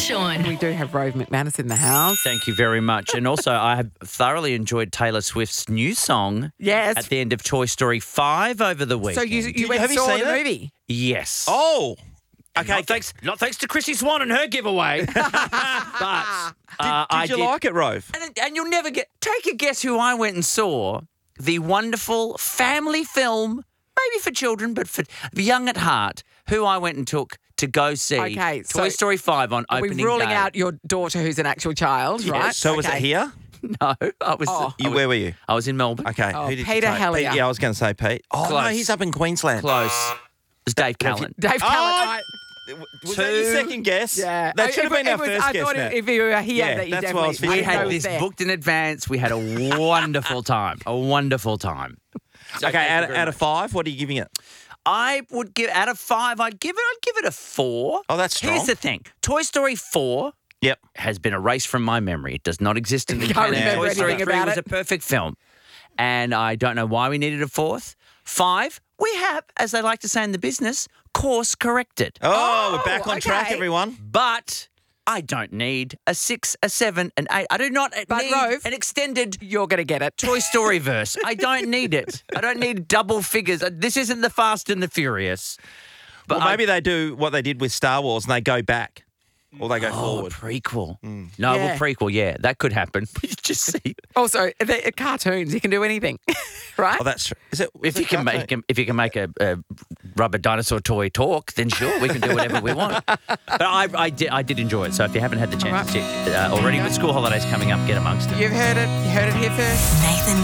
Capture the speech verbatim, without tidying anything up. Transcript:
Sean. We do have Rove McManus in the house. Thank you very much. And also, I have thoroughly enjoyed Taylor Swift's new song Yes. at the end of Toy Story five over the weekend. So you, you went have and you saw seen the it? movie? Yes. Oh. And Okay. Not thanks, not thanks to Chrissy Swan and her giveaway. but uh, Did, I did you like it, Rove? And, and you'll never get. Take a guess who I went and saw. The wonderful family film, maybe for children, but for young at heart, who I went and took to go see Okay, so Toy Story five on Are we opening ruling day. out your daughter who's an actual child, right? So was it Okay. here? No, I was. Oh. I You, was where were you? I was in Melbourne. Okay. Oh, who did Peter you take? Hellier. Pete, yeah, I was going to say Pete. Oh, no, Close. he's up in Queensland. Close. It was Dave Callan. Dave Oh, Callan. I- Was that your Two- second guess? Yeah. That should have It- been it our was- first I guess, thought Matt. if you were here Yeah, that you that's what I was definitely... We thinking. I had know this there. booked in advance. We had a wonderful time. A wonderful time. So Okay, thank you out, very out of much. five, what are you giving it? I would give out of five. I'd give it. I'd give it a four. Oh, that's strong. Here's the thing: Toy Story four Yep. has been erased from my memory. It does not exist in the Can't canon. remember Toy Story anything three about was it. a perfect film, and I don't know why we needed a fourth. Five, we have, as they like to say in the business, course corrected. Oh, Oh, we're back on track, okay. everyone. But I don't need a six, a seven, an eight. I do not But, need Rove- an extended You're going to get it. Toy Story verse. I don't need it. I don't need double figures. This isn't the Fast and the Furious. But Well, I- maybe they do what they did with Star Wars and they go back or they go Oh, forward. a prequel. Mm. No, Yeah. well, prequel, yeah, that could happen. You just see. Also, they're cartoons. You can do anything, right? Oh, that's true. Is it? If is you it can cartoon? make 'em- if you can make a, a rubber dinosaur toy talk, then sure, we can do whatever we want. But I, I did I did enjoy it. So if you haven't had the chance to check uh, already with school holidays coming up, get amongst it. You've heard it. You heard it here first. Nathan